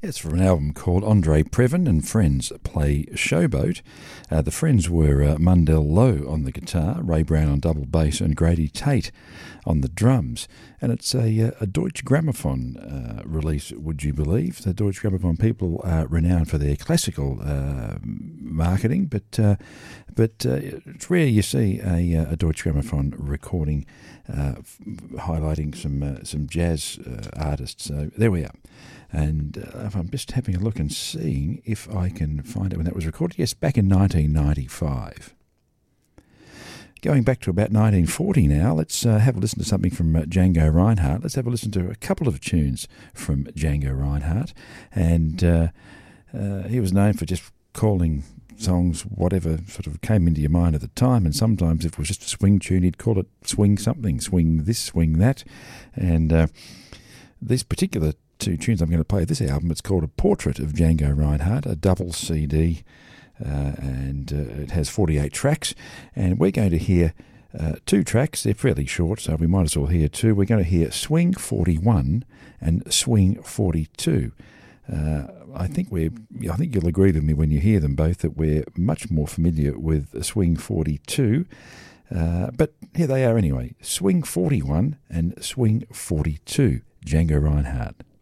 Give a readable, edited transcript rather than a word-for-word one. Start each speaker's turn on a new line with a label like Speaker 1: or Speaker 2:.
Speaker 1: It's from an album called Andre Previn and Friends Play Showboat. The Friends were Mundell Lowe on the guitar, Ray Brown on double bass and Grady Tate on the drums. And it's a Deutsche Grammophon release, would you believe? The Deutsche Grammophon people are renowned for their classical marketing, but it's rare you see a Deutsche Grammophon recording highlighting some jazz artists. So there we are. And I'm just having a look and seeing if I can find it when that was recorded. Yes, back in 1995. Going back to about 1940 now, let's have a listen to something from Django Reinhardt. Let's have a listen to a couple of tunes from Django Reinhardt. And he was known for just calling songs whatever sort of came into your mind at the time, and sometimes if it was just a swing tune, he'd call it swing something, swing this, swing that. And this particular two tunes I'm going to play this album, it's called A Portrait of Django Reinhardt, a double CD, and it has 48 tracks, and we're going to hear two tracks. They're fairly short, so we might as well hear two. We're going to hear Swing 41 and Swing 42. I think you'll agree with me when you hear them both that we're much more familiar with Swing 42, but here they are anyway. Swing 41 and Swing 42, Django Reinhardt.